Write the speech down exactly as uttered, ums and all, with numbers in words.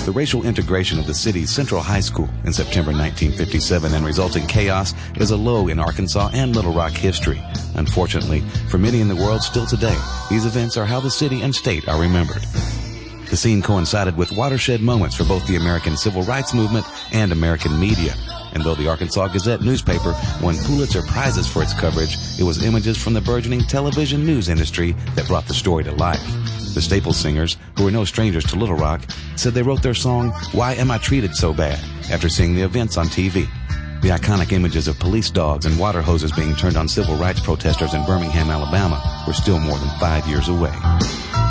The racial integration of the city's Central High School in September nineteen fifty-seven and resulting chaos is a low in Arkansas and Little Rock history. Unfortunately, for many in the world still today, these events are how the city and state are remembered. The scene coincided with watershed moments for both the American civil rights movement and American media. And though the Arkansas Gazette newspaper won Pulitzer Prizes for its coverage, it was images from the burgeoning television news industry that brought the story to life. The Staples Singers, who were no strangers to Little Rock, said they wrote their song, "Why Am I Treated So Bad?" after seeing the events on T V. The iconic images of police dogs and water hoses being turned on civil rights protesters in Birmingham, Alabama, were still more than five years away.